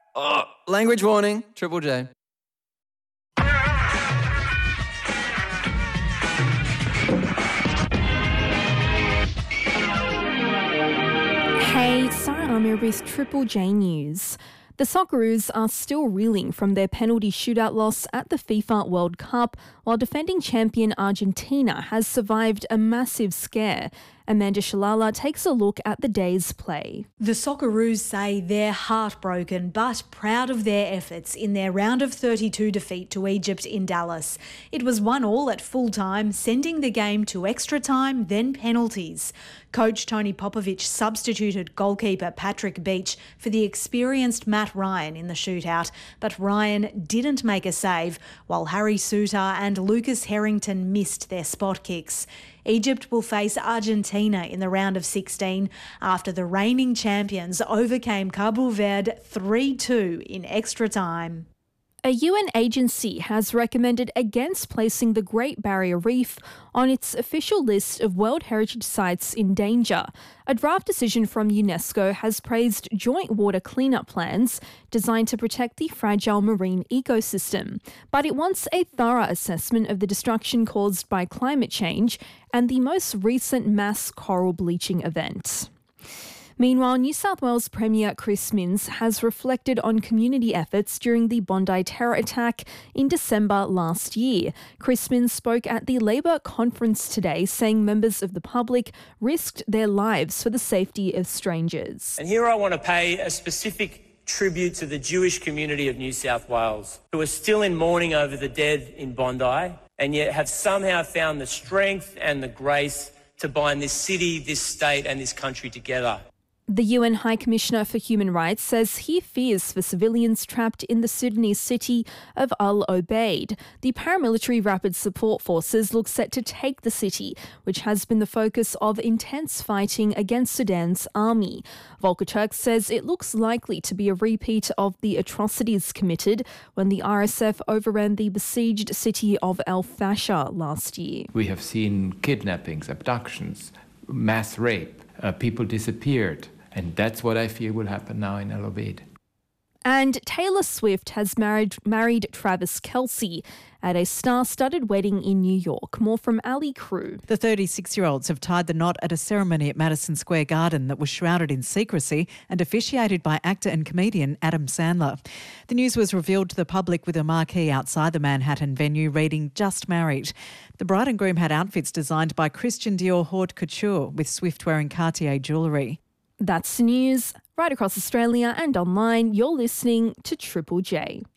Oh, language warning, Triple J. Hey, Sarah Amir with Triple J News. The Socceroos are still reeling from their penalty shootout loss at the FIFA World Cup, while defending champion Argentina has survived a massive scare. Amanda Shalala takes a look at the day's play. The Socceroos say they're heartbroken but proud of their efforts in their round of 32 defeat to Egypt in Dallas. It was 1-1 at full time, sending the game to extra time, then penalties. Coach Tony Popovic substituted goalkeeper Patrick Beach for the experienced Matt Ryan in the shootout, but Ryan didn't make a save, while Harry Suter and Lucas Harrington missed their spot kicks. Egypt will face Argentina in the round of 16 after the reigning champions overcame Cabo Verde 3-2 in extra time. A UN agency has recommended against placing the Great Barrier Reef on its official list of World Heritage Sites in danger. A draft decision from UNESCO has praised joint water cleanup plans designed to protect the fragile marine ecosystem, but it wants a thorough assessment of the destruction caused by climate change and the most recent mass coral bleaching event. Meanwhile, New South Wales Premier Chris Minns has reflected on community efforts during the Bondi terror attack in December last year. Chris Minns spoke at the Labor conference today, saying members of the public risked their lives for the safety of strangers. And here I want to pay a specific tribute to the Jewish community of New South Wales, who are still in mourning over the dead in Bondi, and yet have somehow found the strength and the grace to bind this city, this state and this country together. The UN High Commissioner for Human Rights says he fears for civilians trapped in the Sudanese city of Al Obeid. The paramilitary Rapid Support Forces look set to take the city, which has been the focus of intense fighting against Sudan's army. Volker Turk says it looks likely to be a repeat of the atrocities committed when the RSF overran the besieged city of El Fasher last year. We have seen kidnappings, abductions, mass rape, people disappeared. And that's what I fear will happen now in El Obeid. And Taylor Swift has married Travis Kelce at a star-studded wedding in New York. More from Ali Crew. The 36-year-olds have tied the knot at a ceremony at Madison Square Garden that was shrouded in secrecy and officiated by actor and comedian Adam Sandler. The news was revealed to the public with a marquee outside the Manhattan venue reading "Just Married." The bride and groom had outfits designed by Christian Dior Haute Couture, with Swift wearing Cartier jewellery. That's the news. Right across Australia and online, you're listening to Triple J.